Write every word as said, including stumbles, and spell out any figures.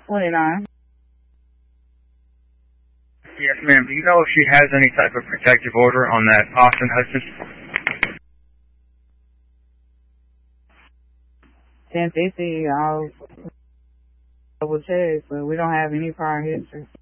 twenty-nine. Yes, ma'am. Do you know if she has any type of protective order on that Austin Hudson? ten fifty, I'll double check, but we don't have any prior history.